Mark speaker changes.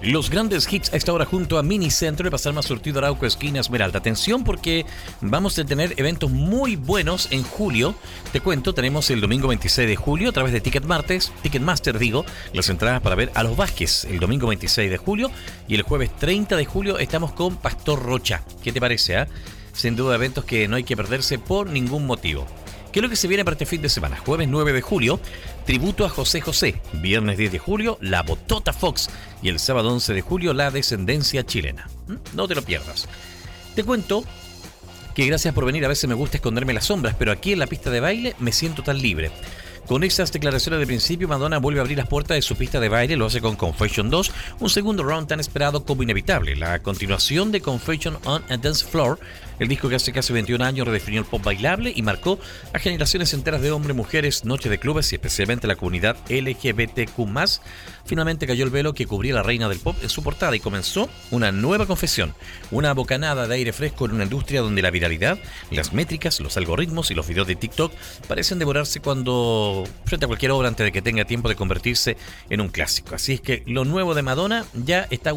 Speaker 1: Los grandes hits a esta hora junto a Minicentro de Pasar Más Surtido, Arauco, esquina Esmeralda. Atención porque vamos a tener eventos muy buenos en julio. Te cuento, tenemos el domingo 26 de julio a través de Ticketmaster, las entradas para ver a los Vázquez el domingo 26 de julio. Y el jueves 30 de julio estamos con Pastor Rocha. ¿Qué te parece? Sin duda eventos que no hay que perderse por ningún motivo. ¿Qué es lo que se viene para este fin de semana? Jueves 9 de julio, tributo a José José. Viernes 10 de julio, La Botota Fox. Y el sábado 11 de julio, La Descendencia Chilena. No te lo pierdas. Te cuento que gracias por venir. A veces me gusta esconderme las sombras, pero aquí en la pista de baile me siento tan libre. Con esas declaraciones de principio, Madonna vuelve a abrir las puertas de su pista de baile, lo hace con Confession 2, un segundo round tan esperado como inevitable. La continuación de Confession on a Dance Floor, el disco que hace casi 21 años redefinió el pop bailable y marcó a generaciones enteras de hombres, mujeres, noches de clubes y especialmente la comunidad LGBTQ+. Finalmente cayó el velo que cubría la reina del pop en su portada y comenzó una nueva confesión, una bocanada de aire fresco en una industria donde la viralidad, las métricas, los algoritmos y los videos de TikTok parecen devorarse frente a cualquier obra antes de que tenga tiempo de convertirse en un clásico. Así es que lo nuevo de Madonna ya está